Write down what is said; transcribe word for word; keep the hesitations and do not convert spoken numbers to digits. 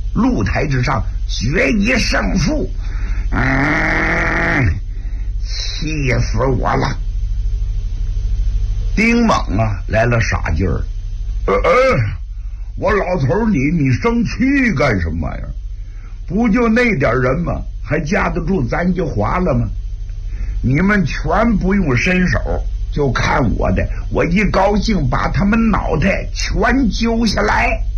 露台之上决一胜负。嗯，气死我了！丁猛啊，来了傻劲儿。呃呃，我老头你你生气干什么呀？不就那点人吗？还架得住咱就划了吗？你们全不用伸手，就看我的！我一高兴把他们脑袋全揪下来。